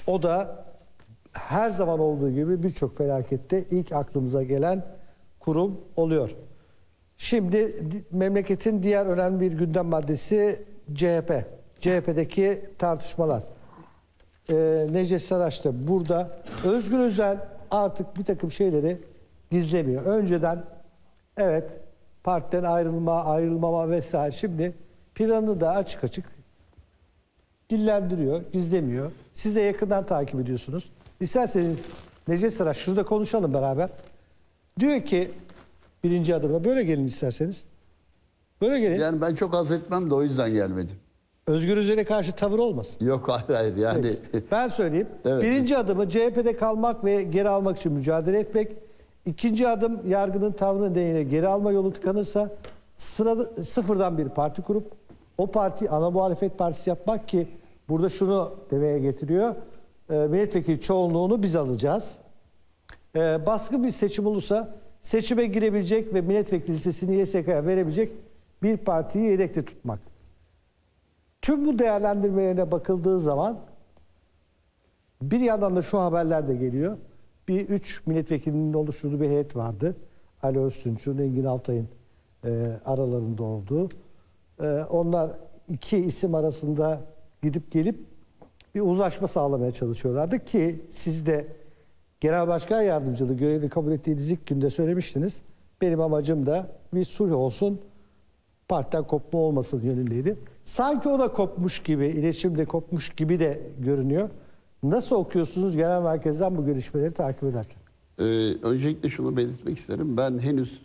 O da her zaman olduğu gibi birçok felakette ilk aklımıza gelen kurum oluyor. Şimdi memleketin diğer önemli bir gündem maddesi CHP. CHP'deki tartışmalar. Necdet Saraç da burada. Özgür Özel artık bir takım şeyleri gizlemiyor. Önceden evet partiden ayrılmama vesaire, şimdi planını da açık açık dillendiriyor, gizlemiyor. Siz de yakından takip ediyorsunuz. İsterseniz Necdet Saraç şurada konuşalım beraber. Diyor ki birinci adımda böyle gelin isterseniz. Böyle gelin. Yani ben çok haz etmem de o yüzden gelmedim. Özgür Özel'e karşı tavır olmasın. Yok hayır yani. Ben söyleyeyim. Evet. Birinci adımı CHP'de kalmak ve geri almak için mücadele etmek. İkinci adım yargının tavrı nedeniyle geri alma yolu tıkanırsa sıfırdan bir parti kurup o parti ana muhalefet partisi yapmak ki burada şunu demeye getiriyor. Milletvekili çoğunluğunu biz alacağız. Baskın bir seçim olursa seçime girebilecek ve milletvekili listesini YSK'ya verebilecek bir partiyi yedekte tutmak. Tüm bu değerlendirmelerine bakıldığı zaman bir yandan da şu haberler de geliyor. Bir 3 milletvekilinin oluşturduğu bir heyet vardı. Ali Öztunç'un, Engin Altay'ın aralarında olduğu. Onlar iki isim arasında gidip gelip bir uzlaşma sağlamaya çalışıyorlardı ki siz de Genel Başkan Yardımcılığı görevini kabul ettiğiniz ilk günde söylemiştiniz. Benim amacım da bir sulh olsun, partiden kopma olmasın yönündeydi. Sanki o da kopmuş gibi, iletişimde kopmuş gibi de görünüyor. Nasıl okuyorsunuz genel merkezden bu görüşmeleri takip ederken? Öncelikle şunu belirtmek isterim. Ben henüz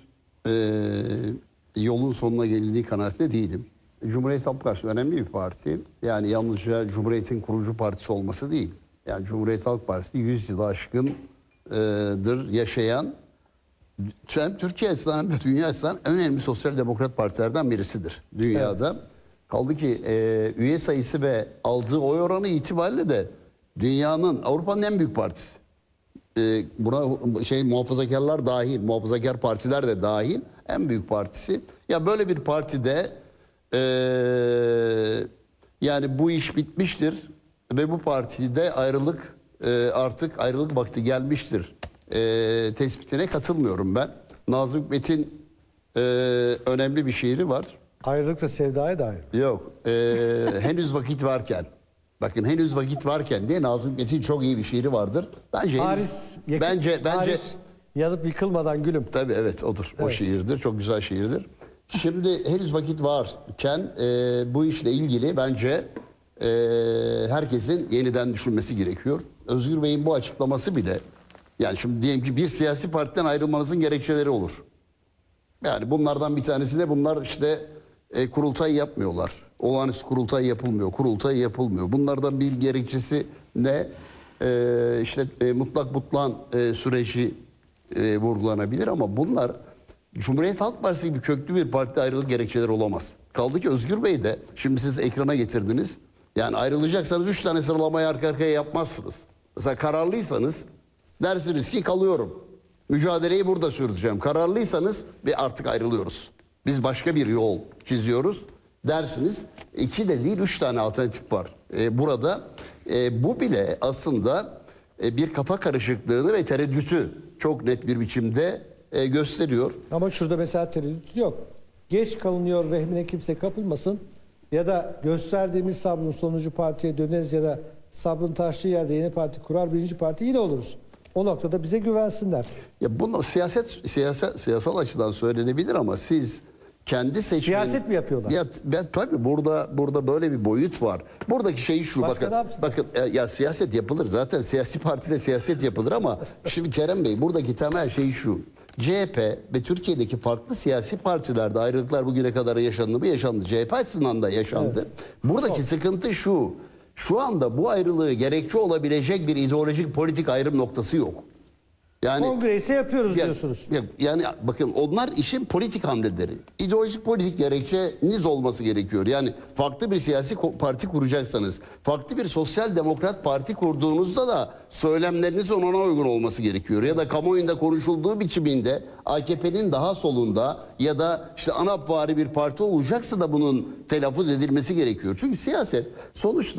yolun sonuna gelindiği kanaatinde değilim. Cumhuriyet Halk Partisi önemli bir parti. Yani yalnızca Cumhuriyet'in kurucu partisi olması değil. Yani Cumhuriyet Halk Partisi 100 yılı aşkındır yaşayan, hem Türkiye açısından hem de dünya açısından en önemli sosyal demokrat partilerden birisidir dünyada. Evet. Kaldı ki üye sayısı ve aldığı oy oranı itibariyle de dünyanın, Avrupa'nın en büyük partisi. Buna muhafazakarlar dahil, muhafazakar partiler de dahil en büyük partisi. Ya böyle bir partide yani bu iş bitmiştir ve bu partide artık ayrılık vakti gelmiştir tespitine katılmıyorum ben. Nazım Hikmet'in önemli bir şiiri var. Ayrılıkta sevdaya dair. Yok. Henüz vakit varken. Bakın henüz vakit varken diye Nazım Hikmet'in çok iyi bir şiiri vardır. Bence Paris yanıp yıkılmadan gülüm. Tabii evet odur. Evet. O şiirdir. Çok güzel şiirdir. Şimdi henüz vakit varken bu işle ilgili bence herkesin yeniden düşünmesi gerekiyor. Özgür Bey'in bu açıklaması bile, yani şimdi diyelim ki bir siyasi partiden ayrılmanızın gerekçeleri olur. Yani bunlardan bir tanesi de bunlar işte kurultay yapmıyorlar. Olağanüstü kurultay yapılmıyor. Kurultay yapılmıyor. Bunlardan bir gerekçesi ne? Mutlak butlan süreci vurgulanabilir ama bunlar Cumhuriyet Halk Partisi gibi köklü bir partide ayrılık gerekçeleri olamaz. Kaldı ki Özgür Bey de şimdi siz ekrana getirdiniz. Yani ayrılacaksanız 3 tane sıralamayı arka arkaya yapmazsınız. Mesela kararlıysanız dersiniz ki kalıyorum. Mücadeleyi burada sürdüreceğim. Kararlıysanız ve artık ayrılıyoruz. Biz başka bir yol çiziyoruz dersiniz. 2 de değil 3 tane alternatif var. Burada bu bile aslında bir kafa karışıklığını ve tereddütü çok net bir biçimde gösteriyor. Ama şurada mesela tereddüt yok. Geç kalınıyor vehmine kimse kapılmasın. Ya da gösterdiğimiz sabrın sonucu partiye döneriz ya da sabrın taştığı yerde yeni parti kurar, birinci parti yine oluruz. O noktada bize güvensinler. Ya bunu siyasal açıdan söylenebilir ama siz kendi seçmen... Siyaset mi yapıyorlar? Ya tabii burada böyle bir boyut var. Buradaki şey şu, bakın ya siyaset yapılır zaten, siyasi partide siyaset yapılır ama şimdi Kerem Bey buradaki temel şey şu. CHP ve Türkiye'deki farklı siyasi partilerde ayrılıklar bugüne kadar yaşandı mı? Yaşandı. CHP açısından da yaşandı. Evet. Buradaki sıkıntı şu. Şu anda bu ayrılığı gerekçe olabilecek bir ideolojik politik ayrım noktası yok. Yani kongresi yapıyoruz diyorsunuz. Yani bakın onlar işin politik hamleleri. İdeolojik politik gerekçeniz olması gerekiyor. Yani farklı bir siyasi parti kuracaksanız, farklı bir sosyal demokrat parti kurduğunuzda da söylemleriniz ona uygun olması gerekiyor. Ya da kamuoyunda konuşulduğu biçiminde AKP'nin daha solunda ya da işte ANAPvari bir parti olacaksa da bunun telaffuz edilmesi gerekiyor. Çünkü siyaset sonuçta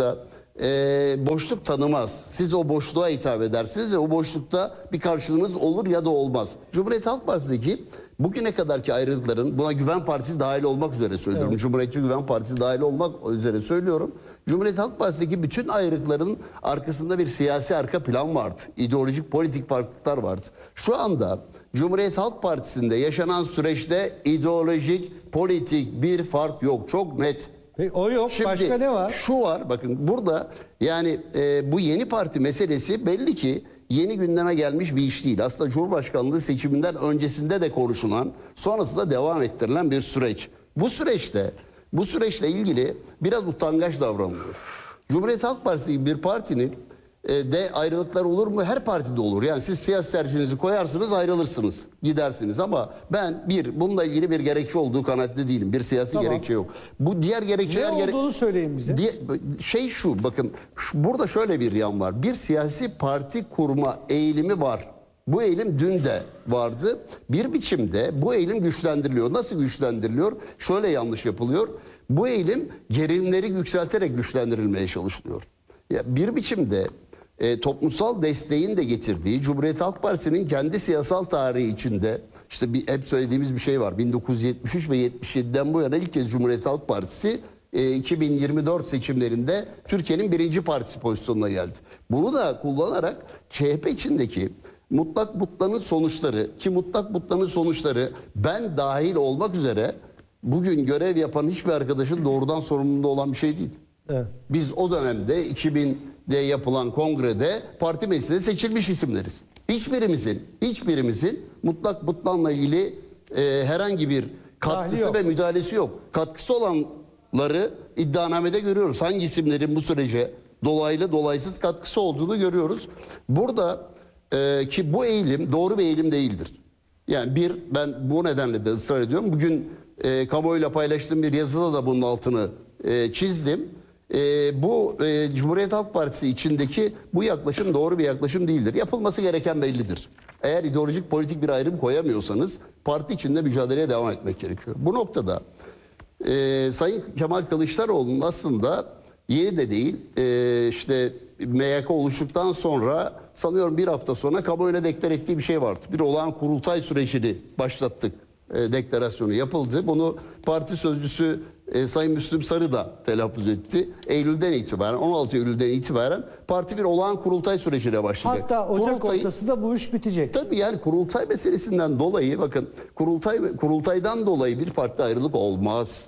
boşluk tanımaz. Siz o boşluğa hitap edersiniz ve o boşlukta bir karşılığınız olur ya da olmaz. Cumhuriyet Halk Partisi'ndeki bugüne kadarki ayrılıkların, buna Güven Partisi dahil olmak üzere söylüyorum. Evet. Cumhuriyetçi Güven Partisi dahil olmak üzere söylüyorum. Cumhuriyet Halk Partisi'ndeki bütün ayrılıkların arkasında bir siyasi arka plan vardı. İdeolojik, politik farklılıklar vardı. Şu anda Cumhuriyet Halk Partisi'nde yaşanan süreçte ideolojik, politik bir fark yok. Çok net. O yok. Şimdi, başka ne var? Şu var, bakın burada yani bu yeni parti meselesi belli ki yeni gündeme gelmiş bir iş değil. Aslında Cumhurbaşkanlığı seçiminden öncesinde de konuşulan, sonrasında devam ettirilen bir süreç. Bu süreçle ilgili biraz utangaç davranılıyor. Cumhuriyet Halk Partisi gibi bir partinin de ayrılıklar olur mu? Her partide olur. Yani siz siyasi tercihinizi koyarsınız, ayrılırsınız, gidersiniz. Ama ben bununla ilgili bir gerekçe olduğu kanaatinde değilim. Bir siyasi gerekçe yok. Bu diğer gerekçeler... Ne olduğunu söyleyin bize. Bakın burada şöyle bir yan var. Bir siyasi parti kurma eğilimi var. Bu eğilim dün de vardı. Bir biçimde bu eğilim güçlendiriliyor. Nasıl güçlendiriliyor? Şöyle yanlış yapılıyor. Bu eğilim gerilimleri yükselterek güçlendirilmeye çalışılıyor. Bir biçimde toplumsal desteğin de getirdiği Cumhuriyet Halk Partisi'nin kendi siyasal tarihi içinde işte hep söylediğimiz bir şey var. 1973 ve 77'den bu yana ilk kez Cumhuriyet Halk Partisi 2024 seçimlerinde Türkiye'nin birinci partisi pozisyonuna geldi. Bunu da kullanarak CHP içindeki mutlak butlanın sonuçları, ki mutlak butlanın sonuçları ben dahil olmak üzere bugün görev yapan hiçbir arkadaşın doğrudan sorumluluğu olan bir şey değil. Evet. Biz o dönemde 2000'de yapılan kongrede parti meclisinde seçilmiş isimleriz. Hiçbirimizin mutlak butlanla ilgili herhangi bir katkısı ve müdahalesi yok. Katkısı olanları iddianamede görüyoruz. Hangi isimlerin bu sürece dolaylı dolaysız katkısı olduğunu görüyoruz. Burada ki bu eğilim doğru bir eğilim değildir. Yani ben bu nedenle de ısrar ediyorum. Bugün kamuoyuyla paylaştığım bir yazıda da bunun altını çizdim. Bu Cumhuriyet Halk Partisi içindeki bu yaklaşım doğru bir yaklaşım değildir. Yapılması gereken bellidir. Eğer ideolojik politik bir ayrım koyamıyorsanız parti içinde mücadeleye devam etmek gerekiyor. Bu noktada Sayın Kemal Kılıçdaroğlu'nun aslında yeni de değil işte MYK oluştuktan sonra sanıyorum bir hafta sonra kamuoyuna deklar ettiği bir şey vardı. Bir olağan kurultay sürecini başlattık. Deklarasyonu yapıldı. Bunu parti sözcüsü Sayın Müslüm Sarı da telaffuz etti. 16 Eylül'den itibaren parti bir olağan kurultay sürecine başlayacak. Hatta Ocak ortasında bu iş bitecek. Tabii yani kurultay meselesinden dolayı bakın kurultaydan dolayı bir parti ayrılık olmaz.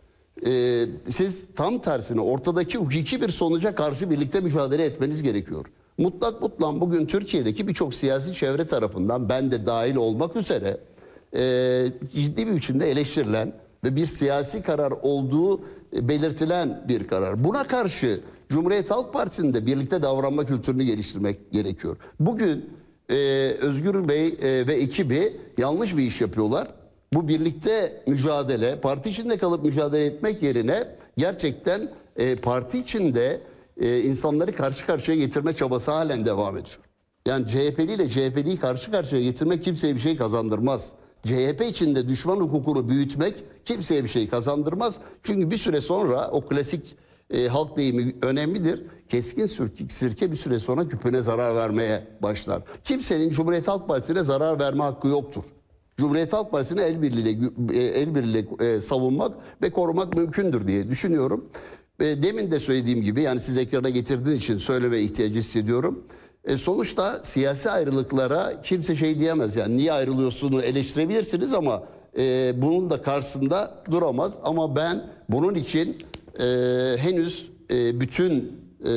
Siz tam tersine ortadaki hukuki bir sonuca karşı birlikte mücadele etmeniz gerekiyor. Mutlak butlan bugün Türkiye'deki birçok siyasi çevre tarafından ben de dahil olmak üzere ciddi bir biçimde eleştirilen ve bir siyasi karar olduğu belirtilen bir karar. Buna karşı Cumhuriyet Halk Partisi'nde birlikte davranma kültürünü geliştirmek gerekiyor. Bugün Özgür Bey ve ekibi yanlış bir iş yapıyorlar. Bu birlikte mücadele, parti içinde kalıp mücadele etmek yerine gerçekten parti içinde insanları karşı karşıya getirme çabası halen devam ediyor. Yani CHP'li ile CHP'liyi karşı karşıya getirmek kimseye bir şey kazandırmaz. CHP içinde düşman hukukunu büyütmek kimseye bir şey kazandırmaz. Çünkü bir süre sonra o klasik halk deyimi önemlidir. Keskin sirke bir süre sonra küpüne zarar vermeye başlar. Kimsenin Cumhuriyet Halk Partisi'ne zarar verme hakkı yoktur. Cumhuriyet Halk Partisi'ni el birliğiyle savunmak ve korumak mümkündür diye düşünüyorum. Demin de söylediğim gibi yani siz ekrana getirdiğiniz için söyleme ihtiyacı hissediyorum. Sonuçta siyasi ayrılıklara kimse şey diyemez. Yani niye ayrılıyorsunuz eleştirebilirsiniz ama bunun da karşısında duramaz. Ama ben bunun için henüz bütün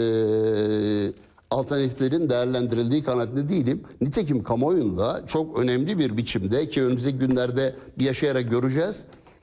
alternatiflerin değerlendirildiği kanaatinde değilim. Nitekim kamuoyunda çok önemli bir biçimde ki önümüzdeki günlerde bir yaşayarak göreceğiz.